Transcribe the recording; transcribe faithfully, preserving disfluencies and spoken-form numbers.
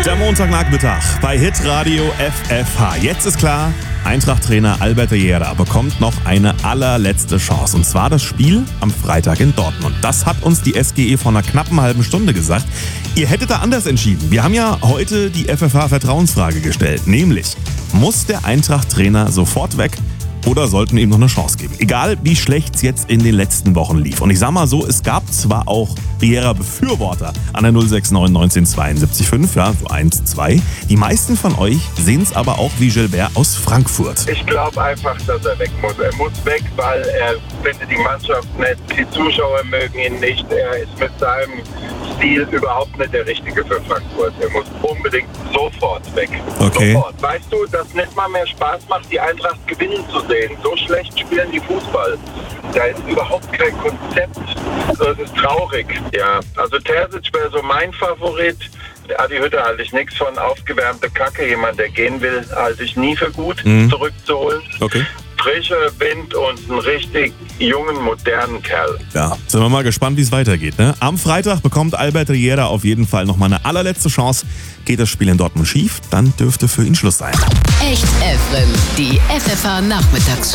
Der Montagnachmittag bei Hitradio F F H. Jetzt ist klar, Eintracht-Trainer Albert Tejera bekommt noch eine allerletzte Chance. Und zwar das Spiel am Freitag in Dortmund. Das hat uns die S G E vor einer knappen halben Stunde gesagt. Ihr hättet da anders entschieden. Wir haben ja heute die F F H-Vertrauensfrage gestellt. Nämlich, muss der Eintracht-Trainer sofort weg? Oder sollten wir ihm noch eine Chance geben? Egal, wie schlecht es jetzt in den letzten Wochen lief. Und ich sag mal so, es gab zwar auch Tejera-Befürworter an der null sechs neun neunzehn zweiundsiebzig fünf, ja, so eins, zwei. Die meisten von euch sehen es aber auch wie Gilbert aus Frankfurt. Ich glaube einfach, dass er weg muss. Er muss weg, weil er findet die Mannschaft nicht, die Zuschauer mögen ihn nicht. Er ist mit seinem Stil überhaupt nicht der Richtige für Frankfurt. Er muss unbedingt sofort weg. Okay. Sofort. Weißt du, dass nicht mal mehr Spaß macht, die Eintracht gewinnen zu sehen. So schlecht spielen die Fußball. Da ist überhaupt kein Konzept. Das ist traurig. Ja, also Terzic wäre so mein Favorit. Adi Hütter halte ich nichts von. Aufgewärmte Kacke, jemand, der gehen will, halte ich nie für gut, mhm. zurückzuholen. Okay. Frischer Wind und einen richtig jungen, modernen Kerl. Ja, sind wir mal gespannt, wie es weitergegeht. Ne? Am Freitag bekommt Albert Tejera auf jeden Fall nochmal eine allerletzte Chance. Geht das Spiel in Dortmund schief, dann dürfte für ihn Schluss sein. Echt F M, die F F H Nachmittags